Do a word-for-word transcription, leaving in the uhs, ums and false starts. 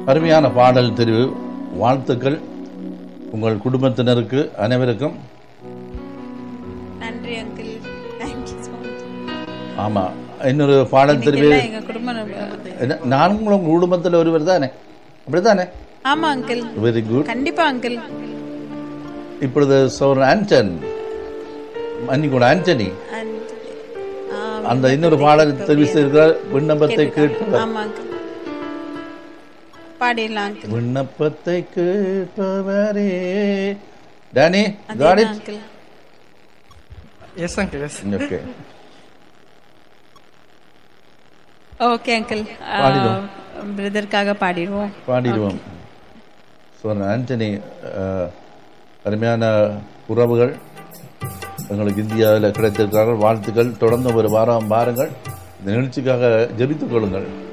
அருமையான பாடல் தெரிவு, வாழ்த்துக்கள் உங்கள் குடும்பத்தினருக்கு அனைவருக்கும். நன்றி அங்கிள். Thank you so much. ஆமா, இன்னொரு பாடல் தெரிவு. எங்க குடும்பம் நான் உங்க குடும்பத்தில் ஒருவர் தானே, அப்படித்தானே? ஆமா அங்கிள். Very good. கண்டிப்பா அங்கிள். இப்பொழுது சோர் ஆண்டன் அன்னிக்கூட ஆண்டனி அந்த இன்னொரு பாடல் தெரிவு செய்திருக்கிறார். விண்ணப்பத்தை கேட்பவர். ஆமா அங்கிள், பாடிடலாம் அங்கிள். விண்ணப்பத்தை கேட்பவரே. Danny, got it? Uncle. Yes uncle, S. Okay okay uncle, பாடிடுவோம். பிரதருக்காக பாடிடுவோம் பாடிடுவோம். சோர் ஆண்டனி, அருமையான உறவுகள் எங்களுக்கு இந்தியாவில் கிடைத்திருக்கிறார்கள். வாழ்த்துக்கள். தொடர்ந்து ஒரு வாரம் பாருங்கள். இந்த நிகழ்ச்சிக்காக ஜெபித்துக் கொள்ளுங்கள்.